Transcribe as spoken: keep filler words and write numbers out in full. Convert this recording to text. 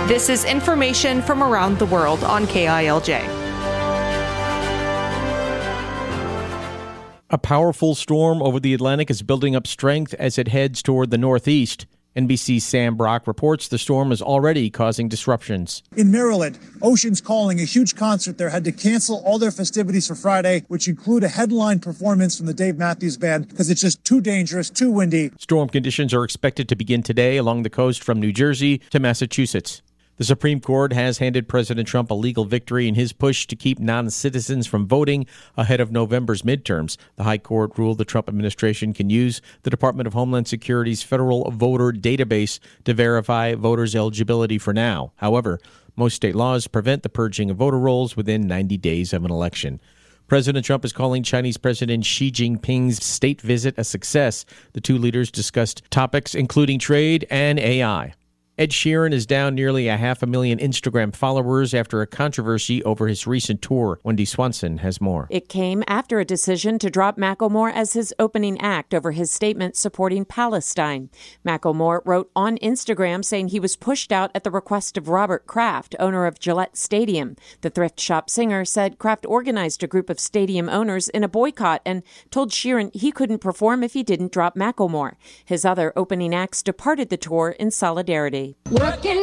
This is information from around the world on K I L J. A powerful storm over the Atlantic is building up strength as it heads toward the northeast. N B C's Sam Brock reports the storm is already causing disruptions. In Maryland, Ocean's Calling, a huge concert there, had to cancel all their festivities for Friday, which include a headline performance from the Dave Matthews Band, because it's just too dangerous, too windy. Storm conditions are expected to begin today along the coast from New Jersey to Massachusetts. The Supreme Court has handed President Trump a legal victory in his push to keep non-citizens from voting ahead of November's midterms. The High Court ruled the Trump administration can use the Department of Homeland Security's federal voter database to verify voters' eligibility for now. However, most state laws prevent the purging of voter rolls within ninety days of an election. President Trump is calling Chinese President Xi Jinping's state visit a success. The two leaders discussed topics including trade and A I. Ed Sheeran is down nearly a half a million Instagram followers after a controversy over his recent tour. Wendy Swanson has more. It came after a decision to drop Macklemore as his opening act over his statement supporting Palestine. Macklemore wrote on Instagram saying he was pushed out at the request of Robert Kraft, owner of Gillette Stadium. The thrift shop singer said Kraft organized a group of stadium owners in a boycott and told Sheeran he couldn't perform if he didn't drop Macklemore. His other opening acts departed the tour in solidarity. Working